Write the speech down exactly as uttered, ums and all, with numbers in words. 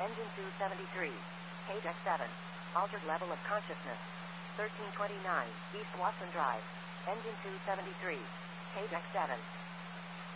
Engine two seventy-three. Page X seven. Altered level of consciousness. thirteen twenty-nine, East Watson Drive. Engine two seventy-three. Page X seven.